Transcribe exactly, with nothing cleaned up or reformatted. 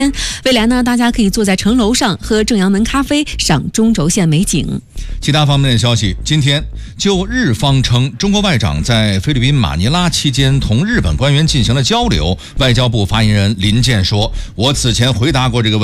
未来呢，大家可以坐在城楼上喝正阳门咖啡，赏中轴线美景。 其他方面的消息，今天就日方称中国外长在菲律宾马尼拉期间同日本官员进行了交流，外交部发言人林健说：“我此前回答过这个问题。”